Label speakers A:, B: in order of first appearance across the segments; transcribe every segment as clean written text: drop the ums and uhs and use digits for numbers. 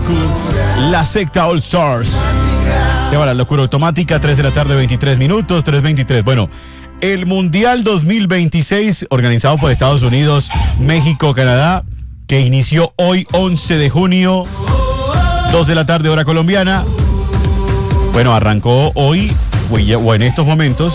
A: Goku, la secta All Stars. Lleva la locura automática, 3 de la tarde, 23 minutos, 3:23. Bueno, el Mundial 2026, organizado por Estados Unidos, México, Canadá, que inició hoy, 11 de junio, 2 de la tarde, hora colombiana. Bueno, arrancó hoy, o en estos momentos,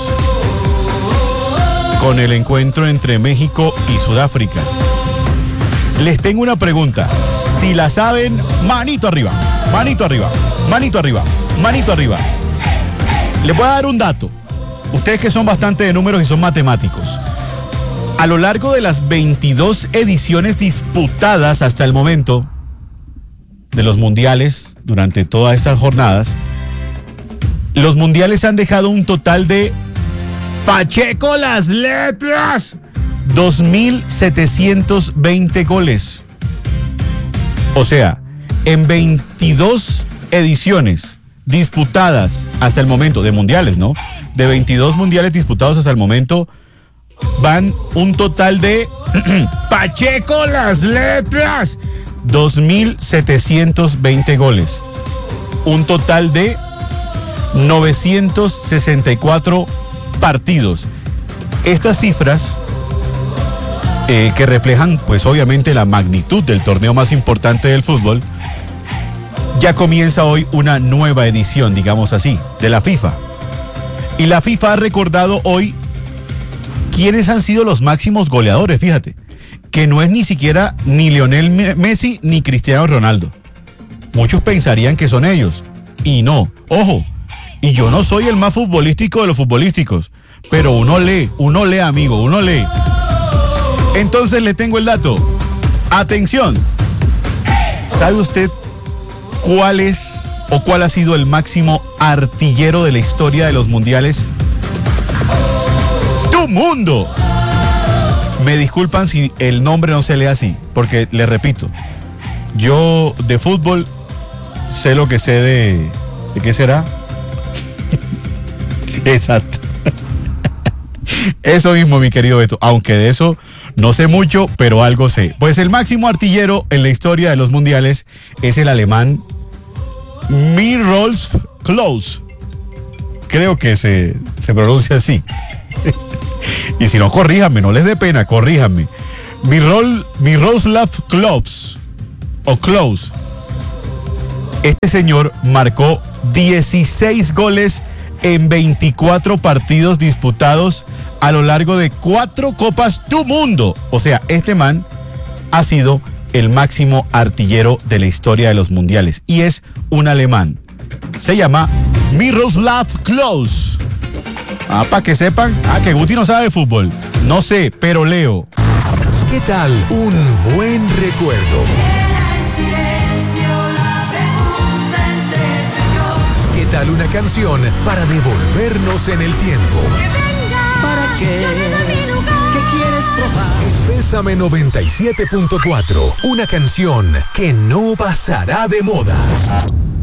A: con el encuentro entre México y Sudáfrica. Les tengo una pregunta. Si la saben, manito arriba, manito arriba, manito arriba, manito arriba. Les voy a dar un dato. Ustedes que son bastante de números y son matemáticos. A lo largo de las 22 ediciones disputadas hasta el momento de los mundiales, durante todas estas jornadas, los mundiales han dejado un total de, Pacheco las letras, 2.720 goles. O sea, en 22 ediciones disputadas hasta el momento, de mundiales, ¿no? De 22 mundiales disputados hasta el momento, van un total de, Pacheco las letras, 2.720 goles. Un total de 964 partidos. Estas cifras que reflejan, pues obviamente, la magnitud del torneo más importante del fútbol, ya comienza hoy una nueva edición, digamos así, de la FIFA. Y la FIFA ha recordado hoy quiénes han sido los máximos goleadores, fíjate, que no es ni siquiera ni Lionel Messi ni Cristiano Ronaldo. Muchos pensarían que son ellos, y no. Ojo, y yo no soy el más futbolístico de los futbolísticos, pero uno lee, amigo, uno lee. Entonces le tengo el dato. Atención. ¿Sabe usted cuál es o cuál ha sido el máximo artillero de la historia de los mundiales? ¡Tu mundo! Me disculpan si el nombre no se lee así, porque le repito, yo de fútbol sé lo que sé ¿de qué será? Exacto. Eso mismo, mi querido Beto, aunque de eso no sé mucho, pero algo sé. Pues el máximo artillero en la historia de los mundiales es el alemán Miroslav Klose. Creo que se pronuncia así. Y si no, corríjanme, no les dé pena, corríjanme. Miroslav Klose o Klose. Este señor marcó 16 goles en 24 partidos disputados a lo largo de 4 Copas du Mundo. O sea, este man ha sido el máximo artillero de la historia de los mundiales y es un alemán. Se llama Miroslav Klose. Para que sepan, que Guti no sabe de fútbol. No sé, pero leo.
B: ¿Qué tal un buen recuerdo? ¿Qué tal una canción para devolvernos en el tiempo?
C: ¿Para qué? ¿Qué quieres probar?
B: Bésame 97.4, una canción que no pasará de moda.